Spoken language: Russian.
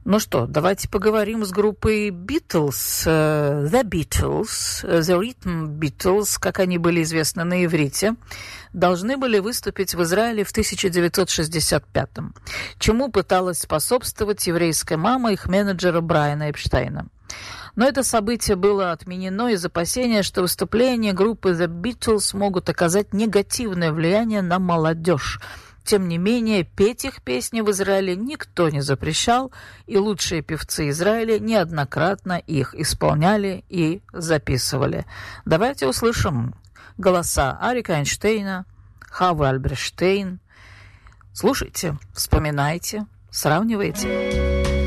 Ну что, давайте поговорим с группой Beatles, The Beatles, The Rhythm Beatles, как они были известны на иврите, должны были выступить в Израиле в 1965-м, чему пыталась способствовать еврейская мама их менеджера Брайана Эпштейна. Но это событие было отменено из опасения, что выступления группы The Beatles могут оказать негативное влияние на молодежь. Тем не менее, петь их песни в Израиле никто не запрещал, и лучшие певцы Израиля неоднократно их исполняли и записывали. Давайте услышим голоса Арика Эйнштейна, Хавы Альберштейн. Слушайте, вспоминайте, сравнивайте.